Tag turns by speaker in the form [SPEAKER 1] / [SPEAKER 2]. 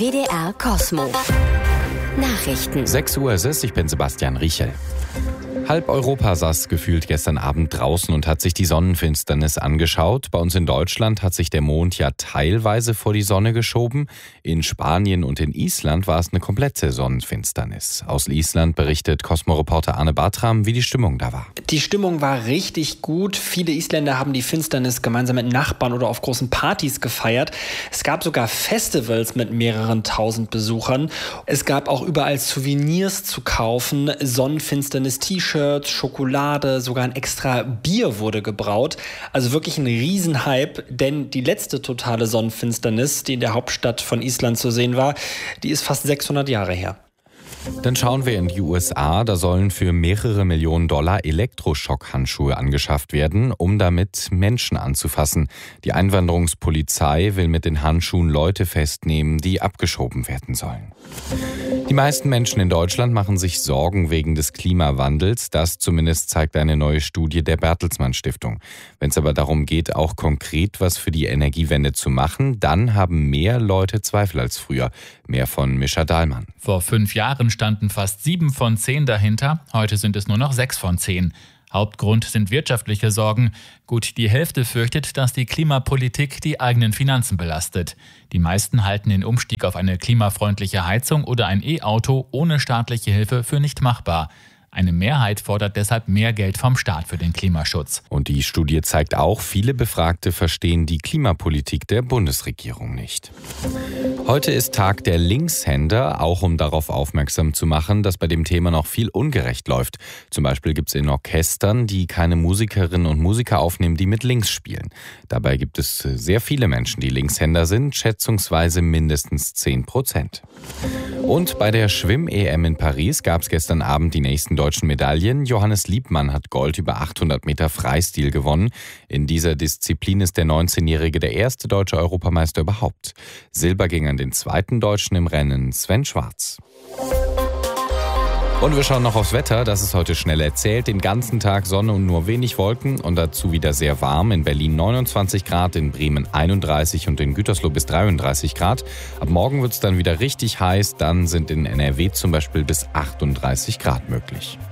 [SPEAKER 1] WDR Kosmo. Nachrichten.
[SPEAKER 2] 6 Uhr ist es, ich bin Sebastian Riechel. Halb Europa saß gefühlt gestern Abend draußen und hat sich die Sonnenfinsternis angeschaut. Bei uns in Deutschland hat sich der Mond ja teilweise vor die Sonne geschoben. In Spanien und in Island war es eine komplette Sonnenfinsternis. Aus Island berichtet Cosmo-Reporter Arne Bartram, wie die Stimmung da war.
[SPEAKER 3] Die Stimmung war richtig gut. Viele Isländer haben die Finsternis gemeinsam mit Nachbarn oder auf großen Partys gefeiert. Es gab sogar Festivals mit mehreren tausend Besuchern. Es gab auch überall Souvenirs zu kaufen, Sonnenfinsternis-T-Shirts, Schokolade, sogar ein extra Bier wurde gebraut. Also wirklich ein Riesenhype, denn die letzte totale Sonnenfinsternis, die in der Hauptstadt von Island zu sehen war, die ist fast 600 Jahre her.
[SPEAKER 2] Dann schauen wir in die USA. Da sollen für mehrere Millionen Dollar Elektroschockhandschuhe angeschafft werden, um damit Menschen anzufassen. Die Einwanderungspolizei will mit den Handschuhen Leute festnehmen, die abgeschoben werden sollen. Die meisten Menschen in Deutschland machen sich Sorgen wegen des Klimawandels. Das zumindest zeigt eine neue Studie der Bertelsmann Stiftung. Wenn es aber darum geht, auch konkret was für die Energiewende zu machen, dann haben mehr Leute Zweifel als früher. Mehr von Mischa Dahlmann.
[SPEAKER 4] Vor 5 Jahren standen fast 7 von 10 dahinter. Heute sind es nur noch 6 von 10. Hauptgrund sind wirtschaftliche Sorgen. Gut die Hälfte fürchtet, dass die Klimapolitik die eigenen Finanzen belastet. Die meisten halten den Umstieg auf eine klimafreundliche Heizung oder ein E-Auto ohne staatliche Hilfe für nicht machbar. Eine Mehrheit fordert deshalb mehr Geld vom Staat für den Klimaschutz.
[SPEAKER 2] Und die Studie zeigt auch, viele Befragte verstehen die Klimapolitik der Bundesregierung nicht. Heute ist Tag der Linkshänder, auch um darauf aufmerksam zu machen, dass bei dem Thema noch viel ungerecht läuft. Zum Beispiel gibt es in Orchestern, die keine Musikerinnen und Musiker aufnehmen, die mit links spielen. Dabei gibt es sehr viele Menschen, die Linkshänder sind, schätzungsweise mindestens 10%. Und bei der Schwimm-EM in Paris gab es gestern Abend die nächsten deutschen Medaillen. Johannes Liebmann hat Gold über 800 Meter Freistil gewonnen. In dieser Disziplin ist der 19-Jährige der erste deutsche Europameister überhaupt. Silber ging an den zweiten Deutschen im Rennen, Sven Schwarz. Und wir schauen noch aufs Wetter. Das ist heute schnell erzählt. Den ganzen Tag Sonne und nur wenig Wolken und dazu wieder sehr warm. In Berlin 29 Grad, in Bremen 31 und in Gütersloh bis 33 Grad. Ab morgen wird es dann wieder richtig heiß. Dann sind in NRW zum Beispiel bis 38 Grad möglich.